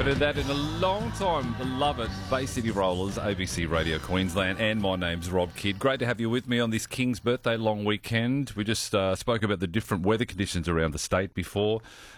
Haven't heard that in a long time. Love it. Bay City Rollers, ABC Radio Queensland, and my name's Rob Kidd. Great to have you with me on this King's Birthday long weekend. We just spoke about the different weather conditions around the state before.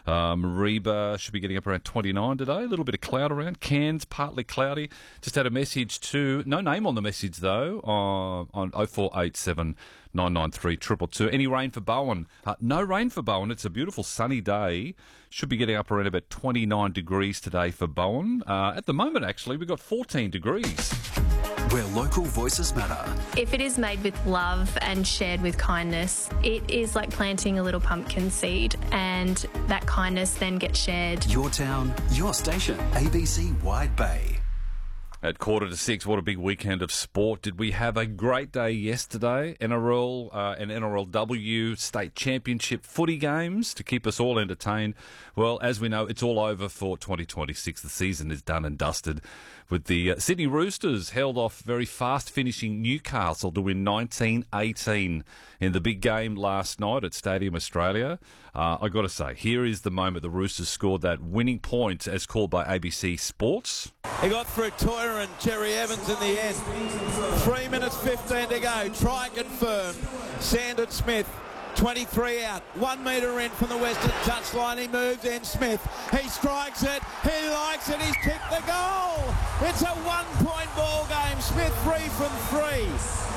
Reba should be getting up around 29 today. A little bit of cloud around. Cairns, partly cloudy. Just had a message to... No name on the message, though, on 0487 993 222. Any rain for Bowen? No rain for Bowen. It's a beautiful sunny day. Should be getting up around about 29 degrees today for Bowen. At the moment, actually, we've got 14 degrees. Where local voices matter. If it is made with love and shared with kindness, it is like planting a little pumpkin seed, and that kindness then gets shared. Your town, your station, ABC Wide Bay. At 5:45, what a big weekend of sport. Did we have a great day yesterday? NRL and NRLW state championship footy games to keep us all entertained. Well, as we know, it's all over for 2026. The season is done and dusted with the Sydney Roosters held off very fast finishing Newcastle to win 19-18 in the big game last night at Stadium Australia. I got to say, here is the moment the Roosters scored that winning point as called by ABC Sports. He got through Toyer and Cherry Evans in the end. 3 minutes 15 to go. Try confirmed. Sandon Smith, 23 out. 1 metre in from the western touchline. He moves in. Smith. He strikes it. He likes it. He's kicked the goal. It's a 1-point ball game. Smith 3 from 3.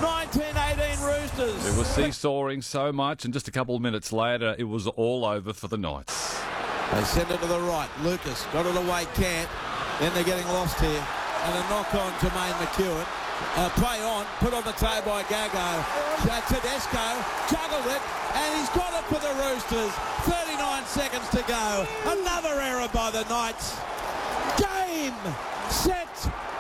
19-18 Roosters. It was seesawing so much, and just a couple of minutes later, it was all over for the Knights. They send it to the right. Lucas got it away. Can't. Then they're getting lost here. And a knock on Jermaine McEwen. Play on, put on the toe by Gago. Tedesco juggled it, and he's got it for the Roosters. 39 seconds to go. Another error by the Knights. Game, set,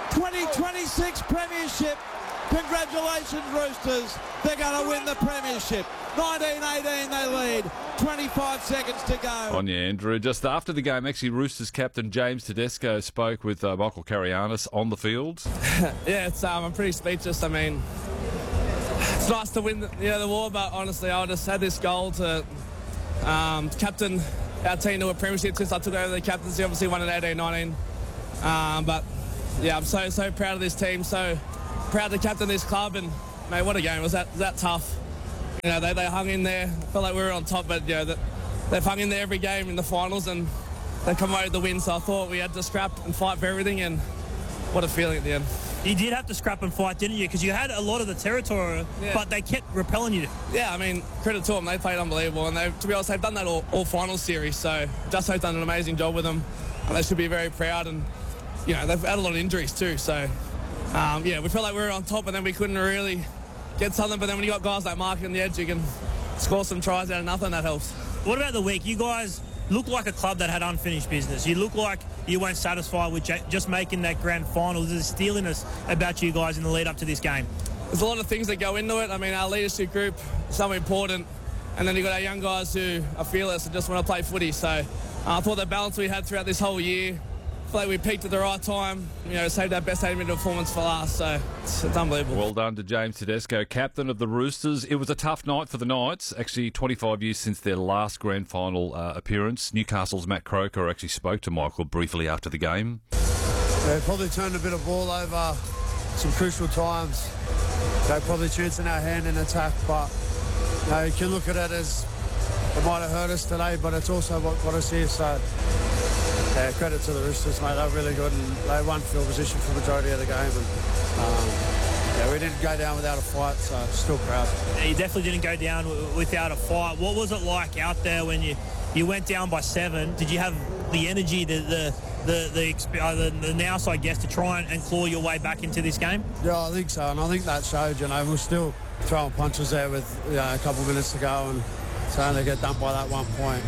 2026 Premiership. Congratulations, Roosters. They're going to win the Premiership. 19-18 they lead. 25 seconds to go. On you, Andrew. Just after the game, actually, Roosters captain James Tedesco spoke with Michael Karianis on the field. Yeah, I'm pretty speechless. I mean, it's nice to win the war, but honestly, I just had this goal to captain our team to a premiership since I took over the captaincy. Obviously, won at 18-19. But yeah, I'm so proud of this team. So proud to captain this club, and mate, what a game. Was that tough? You know, they hung in there. Felt like we were on top, but you know, they've hung in there every game in the finals, and they come away with the win. So I thought we had to scrap and fight for everything, and what a feeling at the end. You did have to scrap and fight, didn't you? Because you had a lot of the territory, but they kept repelling you. Yeah, I mean, credit to them. They played unbelievable, and to be honest, they've done that all finals series. So Justo's done an amazing job with them, and they should be very proud. And you know, they've had a lot of injuries too. So yeah, we felt like we were on top, and then we couldn't really get something. But then when you got guys like Mark on the edge, you can score some tries out of nothing. That helps. What about the week? You guys look like a club that had unfinished business. You look like you weren't satisfied with just making that grand final. There's a steeliness about you guys in the lead up to this game. There's a lot of things that go into it. I mean, our leadership group is so important, and then you've got our young guys who are fearless and just want to play footy. So I thought the balance we had throughout this whole year, I feel like we peaked at the right time, you know, saved our best 8-minute performance for last, so it's unbelievable. Well done to James Tedesco, captain of the Roosters. It was a tough night for the Knights, actually 25 years since their last grand final appearance. Newcastle's Matt Croker actually spoke to Michael briefly after the game. They probably turned a bit of ball over some crucial times. They probably chance in our hand in attack, but you know, you can look at it as it might have hurt us today, but it's also what got us here, so yeah, credit to the Roosters, mate. They're really good, and they won field position for the majority of the game. And yeah, we didn't go down without a fight, so still proud. Yeah, you definitely didn't go down without a fight. What was it like out there when you went down by 7? Did you have the energy, the nous, I guess, to try and claw your way back into this game? Yeah, I think so, and I think that showed. You know, we're still throwing punches there with a couple of minutes to go, and so only get dumped by that 1 point.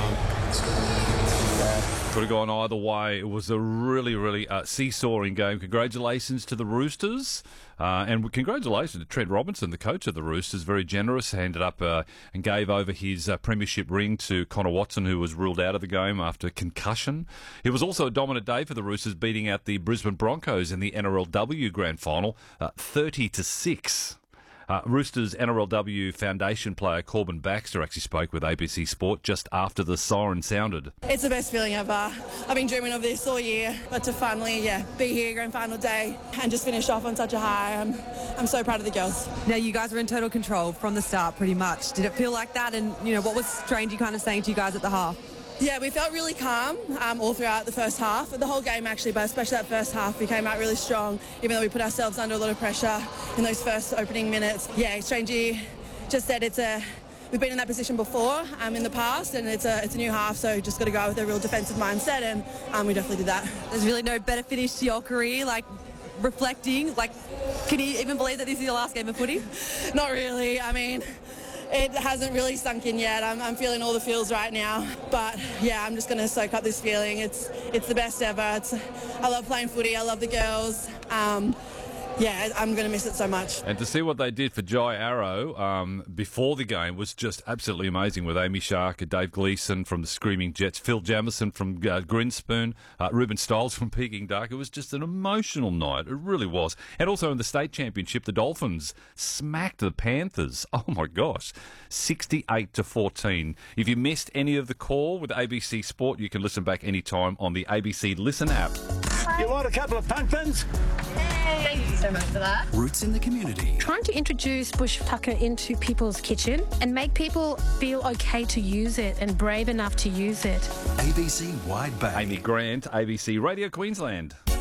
Could have gone either way. It was a really seesawing game. Congratulations to the Roosters. And congratulations to Trent Robinson, the coach of the Roosters. Very generous. Handed up and gave over his premiership ring to Connor Watson, who was ruled out of the game after concussion. It was also a dominant day for the Roosters, beating out the Brisbane Broncos in the NRLW Grand Final, 30-6. Roosters NRLW Foundation player Corbin Baxter actually spoke with ABC Sport just after the siren sounded. It's the best feeling ever. I've been dreaming of this all year, but to finally, be here, grand final day, and just finish off on such a high, I'm so proud of the girls. Now, you guys were in total control from the start, pretty much. Did it feel like that? And, what was Strangey kind of saying to you guys at the half? Yeah, we felt really calm all throughout the first half, the whole game actually, but especially that first half, we came out really strong, even though we put ourselves under a lot of pressure in those first opening minutes. Yeah, Strangey just said we've been in that position before in the past, and it's a new half, so just got to go out with a real defensive mindset, and we definitely did that. There's really no better finish to your career, reflecting, can you even believe that this is your last game of footy? Not really. I mean, it hasn't really sunk in yet. I'm feeling all the feels right now, but yeah, I'm just going to soak up this feeling. It's the best ever. I love playing footy. I love the girls. Yeah, I'm going to miss it so much. And to see what they did for Jai Arrow before the game was just absolutely amazing, with Amy Shark, Dave Gleeson from the Screaming Jets, Phil Jamison from Grinspoon, Ruben Stiles from Peking Duck. It was just an emotional night. It really was. And also in the state championship, the Dolphins smacked the Panthers. Oh my gosh, 68-14. If you missed any of the call with ABC Sport, you can listen back anytime on the ABC Listen app. You want a couple of pumpkins? Thank you so much for that. Roots in the community. Trying to introduce bush tucker into people's kitchen and make people feel okay to use it and brave enough to use it. ABC Wide Bay. Amy Grant, ABC Radio Queensland.